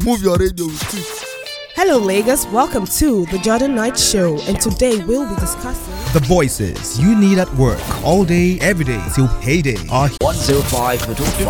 Move your radio with it. Hello Lagos, welcome to the Jordan Knight Show, and today we'll be discussing the voices you need at work all day, every day till payday are 105.5